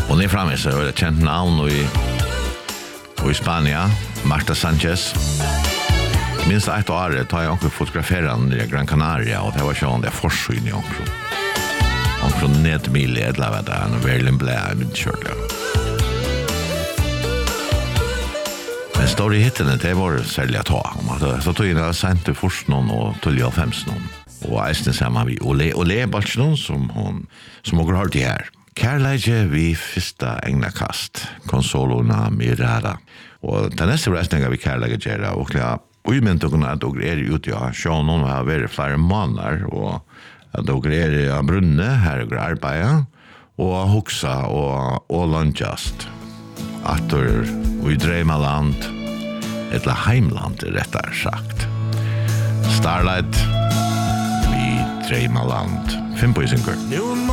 Och ni framme så är det känt namn i Spanien, Marta Sanchez. Minst ett år tar jag också fotograferan i Gran Canaria och det var så det forsyn i också. Och från nedmil eller vad det är, en verkligen blä med kört. Men stora hitten det var sälja ta om att så tog jag sent till först någon och till 50 någon. Och ästen samma vi Ole Balchnon som har hört det här. Kärleike vi första ägnakast, konsolorna mirada. Och den nästa restningen vi kärleike gera och ja, och men då kunna då är ute ja, så någon har varit flera månader och då är det brunne här och arbeta och huxa och lunchast. Att vi drömmer land ett heimland rättare sagt. Starlight vi drömmer land. 5 poäng.